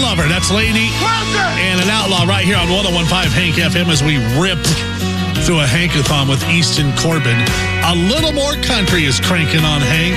Lover. That's Laney and an Outlaw right here on 101.5 Hank FM as we rip through a Hankathon with Easton Corbin. A little more country is cranking on Hank.